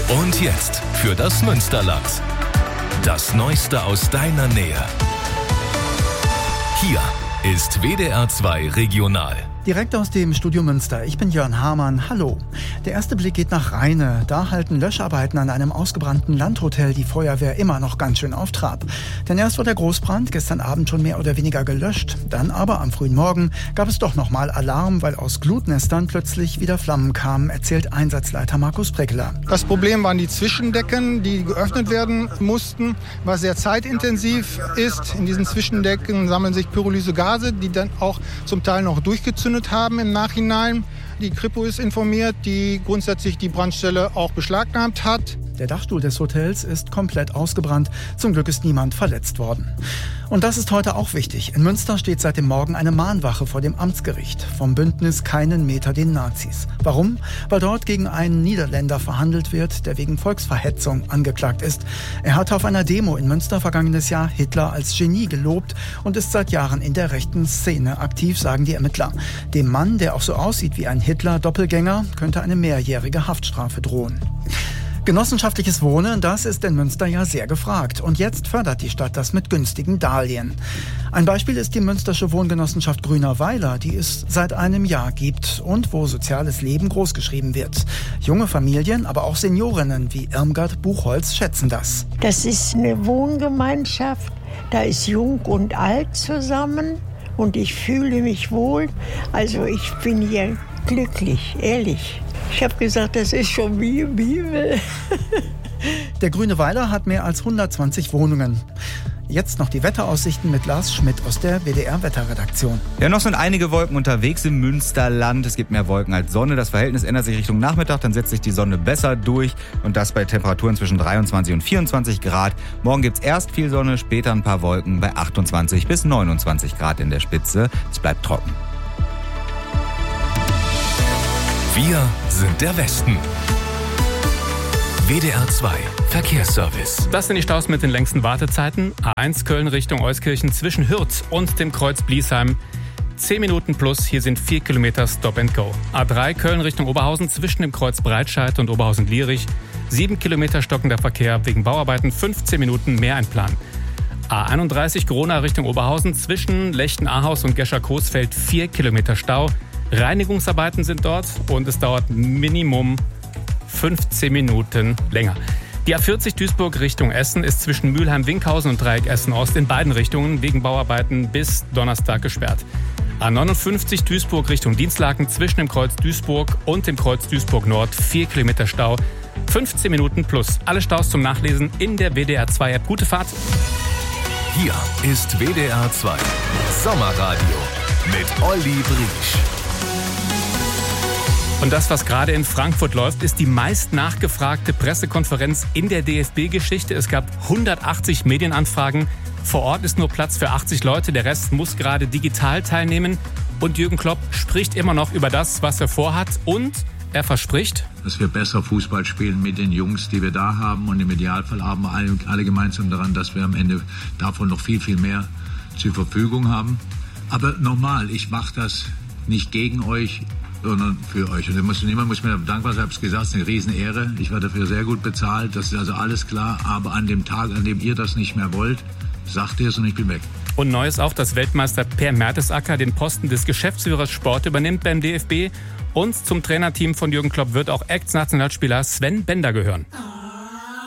Und jetzt für das Münsterland. Das Neueste aus deiner Nähe. Hier ist WDR 2 Regional. Direkt aus dem Studio Münster. Ich bin Jörn Hamann. Hallo. Der erste Blick geht nach Rheine. Da halten Löscharbeiten an einem ausgebrannten Landhotel die Feuerwehr immer noch ganz schön auf Trab. Denn erst wurde der Großbrand gestern Abend schon mehr oder weniger gelöscht. Dann aber am frühen Morgen gab es doch nochmal Alarm, weil aus Glutnestern plötzlich wieder Flammen kamen, erzählt Einsatzleiter Markus Breckeler. Das Problem waren die Zwischendecken, die geöffnet werden mussten, was sehr zeitintensiv ist. In diesen Zwischendecken sammeln sich Pyrolysegase, die dann auch zum Teil noch durchgezündet haben im Nachhinein. Die Kripo ist informiert, die grundsätzlich die Brandstelle auch beschlagnahmt hat. Der Dachstuhl des Hotels ist komplett ausgebrannt. Zum Glück ist niemand verletzt worden. Und das ist heute auch wichtig. In Münster steht seit dem Morgen eine Mahnwache vor dem Amtsgericht. Vom Bündnis Keinen Meter den Nazis. Warum? Weil dort gegen einen Niederländer verhandelt wird, der wegen Volksverhetzung angeklagt ist. Er hatte auf einer Demo in Münster vergangenes Jahr Hitler als Genie gelobt und ist seit Jahren in der rechten Szene aktiv, sagen die Ermittler. Dem Mann, der auch so aussieht wie ein Hitler-Doppelgänger, könnte eine mehrjährige Haftstrafe drohen. Genossenschaftliches Wohnen, das ist in Münster ja sehr gefragt. Und jetzt fördert die Stadt das mit günstigen Darlehen. Ein Beispiel ist die münstersche Wohngenossenschaft Grüner Weiler, die es seit einem Jahr gibt und wo soziales Leben großgeschrieben wird. Junge Familien, aber auch Seniorinnen wie Irmgard Buchholz schätzen das. Das ist eine Wohngemeinschaft, da ist Jung und Alt zusammen und ich fühle mich wohl. Also ich bin hier glücklich, ehrlich. Ich habe gesagt, das ist schon wie im Bibel. Der Grüne Weiler hat mehr als 120 Wohnungen. Jetzt noch die Wetteraussichten mit Lars Schmidt aus der WDR-Wetterredaktion. Ja, noch sind einige Wolken unterwegs im Münsterland. Es gibt mehr Wolken als Sonne. Das Verhältnis ändert sich Richtung Nachmittag. Dann setzt sich die Sonne besser durch. Und das bei Temperaturen zwischen 23 und 24 Grad. Morgen gibt's erst viel Sonne, später ein paar Wolken bei 28 bis 29 Grad in der Spitze. Es bleibt trocken. Wir sind der Westen. WDR 2 Verkehrsservice. Das sind die Staus mit den längsten Wartezeiten. A1 Köln Richtung Euskirchen zwischen Hürth und dem Kreuz Bliesheim. 10 Minuten plus, hier sind 4 Kilometer Stop and Go. A3 Köln Richtung Oberhausen zwischen dem Kreuz Breitscheid und Oberhausen-Lierich. 7 Kilometer stockender Verkehr wegen Bauarbeiten, 15 Minuten mehr Einplan. A31 Grona Richtung Oberhausen zwischen Lechten-Ahaus und Gescher-Coesfeld 4 Kilometer Stau. Reinigungsarbeiten sind dort und es dauert Minimum 15 Minuten länger. Die A40 Duisburg Richtung Essen ist zwischen Mülheim-Winkhausen und Dreieck Essen-Ost in beiden Richtungen wegen Bauarbeiten bis Donnerstag gesperrt. A59 Duisburg Richtung Dienstlaken zwischen dem Kreuz Duisburg und dem Kreuz Duisburg Nord 4 Kilometer Stau, 15 Minuten plus. Alle Staus zum Nachlesen in der WDR 2 App. Gute Fahrt! Hier ist WDR 2 Sommerradio mit Olli Briesch. Und das, was gerade in Frankfurt läuft, ist die meist nachgefragte Pressekonferenz in der DFB-Geschichte. Es gab 180 Medienanfragen. Vor Ort ist nur Platz für 80 Leute. Der Rest muss gerade digital teilnehmen. Und Jürgen Klopp spricht immer noch über das, was er vorhat. Und er verspricht, dass wir besser Fußball spielen mit den Jungs, die wir da haben. Und im Idealfall haben wir alle gemeinsam daran, dass wir am Ende davon noch viel, viel mehr zur Verfügung haben. Aber nochmal, ich mache das nicht gegen euch, sondern für euch. Und niemand muss mir dankbar sein, ich habe es gesagt, es ist eine Riesenehre. Ich war dafür sehr gut bezahlt, das ist also alles klar. Aber an dem Tag, an dem ihr das nicht mehr wollt, sagt ihr es und ich bin weg. Und neu ist auch, dass Weltmeister Per Mertesacker den Posten des Geschäftsführers Sport übernimmt beim DFB. Und zum Trainerteam von Jürgen Klopp wird auch Ex-Nationalspieler Sven Bender gehören.